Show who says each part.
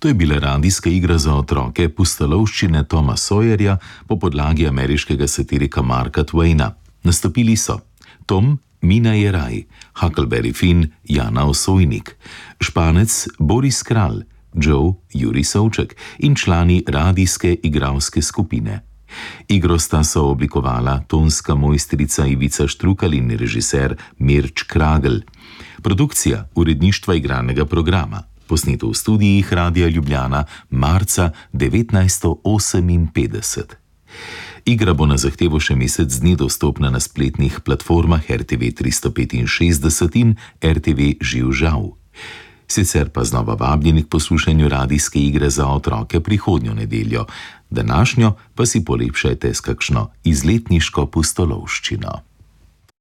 Speaker 1: To je bila radijska igra za otroke Pustolovščine Toma Sawyerja po podlagi ameriškega satirika Marka Twaina. Nastopili so Tom, Mina je raj, Huckleberry Finn, Jana Osojnik, Španec Boris Kralj, Joe, Jurij Savček in člani radijske igralske skupine. Igro sta sooblikovala tonska mojstrica Ivica Štrukal in režiser Mirč Kragl. Produkcija uredništva igranega programa, posneto v studijih Radia Ljubljana marca 1958. Igra bo na zahtevo še mesec dni dostopna na spletnih platformah RTV 365 in RTV Živžav. Sicer pa znova vabljeni k poslušanju radijske igre za otroke prihodnjo nedeljo, današnjo pa si polepšajte s kakšno izletniško pustolovščino.